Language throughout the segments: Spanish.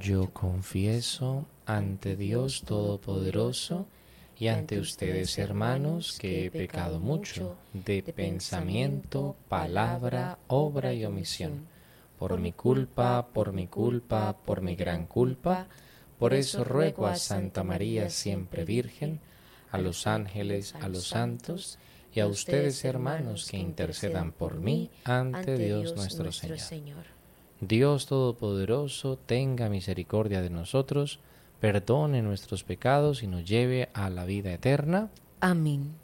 Yo confieso ante Dios Todopoderoso y ante ustedes, hermanos, que he pecado mucho de pensamiento, palabra, obra y omisión. Por mi culpa, por mi culpa, por mi gran culpa. Por eso ruego a Santa María siempre Virgen, a los ángeles, a los santos y a ustedes, hermanos, que intercedan por mí ante Dios nuestro Señor. Dios Todopoderoso, tenga misericordia de nosotros, perdone nuestros pecados y nos lleve a la vida eterna. Amén.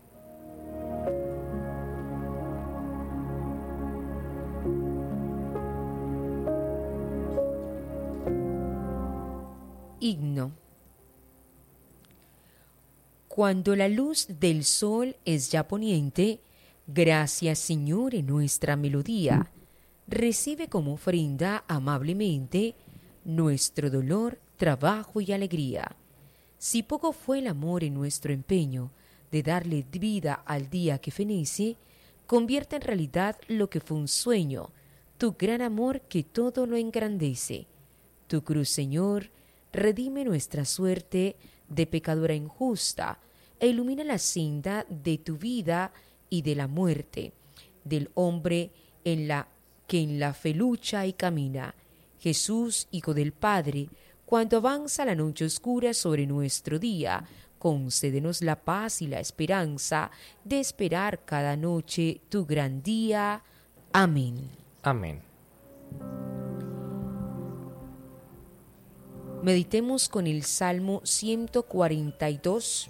Himno. Cuando la luz del sol es ya poniente, gracias, Señor, en nuestra melodía. Recibe como ofrenda amablemente nuestro dolor, trabajo y alegría. Si poco fue el amor en nuestro empeño de darle vida al día que fenece, convierte en realidad lo que fue un sueño, tu gran amor que todo lo engrandece. Tu cruz, Señor, redime nuestra suerte de pecadora injusta e ilumina la senda de tu vida y de la muerte, del hombre que en la fe lucha y camina. Jesús, Hijo del Padre, cuando avanza la noche oscura sobre nuestro día, concédenos la paz y la esperanza de esperar cada noche tu gran día. Amén. Amén. Meditemos con el Salmo 142.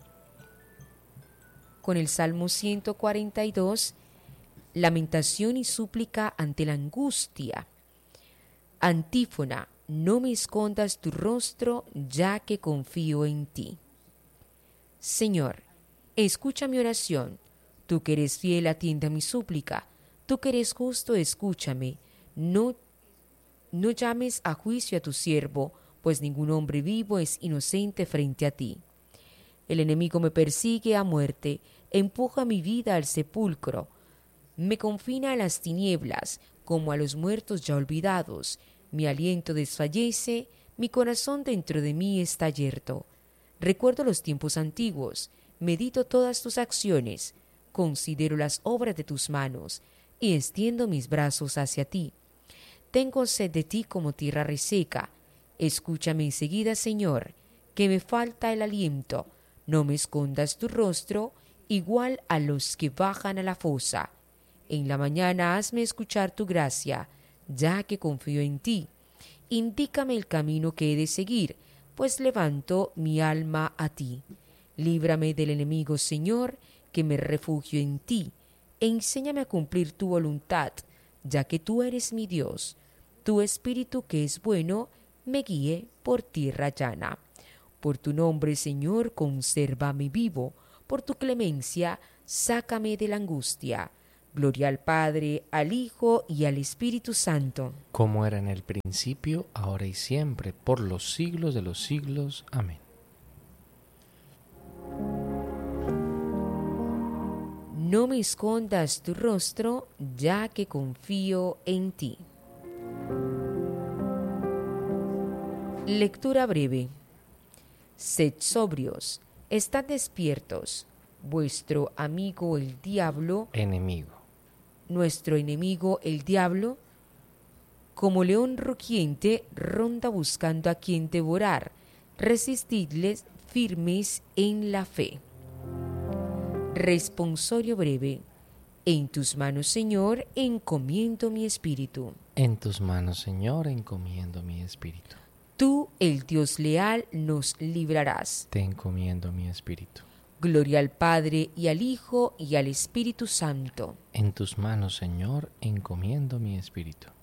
Con el Salmo 142, lamentación y súplica ante la angustia. Antífona, no me escondas tu rostro, ya que confío en ti. Señor, escucha mi oración. Tú que eres fiel, atiende a mi súplica. Tú que eres justo, escúchame. No llames a juicio a tu siervo, pues ningún hombre vivo es inocente frente a ti. El enemigo me persigue a muerte, empuja mi vida al sepulcro, me confina a las tinieblas, como a los muertos ya olvidados. Mi aliento desfallece, mi corazón dentro de mí está yerto. Recuerdo los tiempos antiguos, medito todas tus acciones, considero las obras de tus manos, y extiendo mis brazos hacia ti. Tengo sed de ti como tierra reseca. Escúchame enseguida, Señor, que me falta el aliento. No me escondas tu rostro, igual a los que bajan a la fosa. En la mañana hazme escuchar tu gracia, ya que confío en ti. Indícame el camino que he de seguir, pues levanto mi alma a ti. Líbrame del enemigo, Señor, que me refugio en ti. E enséñame a cumplir tu voluntad, ya que tú eres mi Dios. Tu espíritu, que es bueno, me guíe por tierra llana. Por tu nombre, Señor, consérvame vivo. Por tu clemencia, sácame de la angustia. Gloria al Padre, al Hijo y al Espíritu Santo. Como era en el principio, ahora y siempre, por los siglos de los siglos. Amén. No me escondas tu rostro, ya que confío en ti. Lectura breve. Sed sobrios, estad despiertos. Vuestro amigo el diablo, nuestro enemigo el diablo, como león rugiente, ronda buscando a quien devorar. Resistidles firmes en la fe. Responsorio breve. En tus manos, Señor, encomiendo mi espíritu. En tus manos, Señor, encomiendo mi espíritu. Tú, el Dios leal, nos librarás. Te encomiendo mi espíritu. Gloria al Padre, y al Hijo, y al Espíritu Santo. En tus manos, Señor, encomiendo mi espíritu.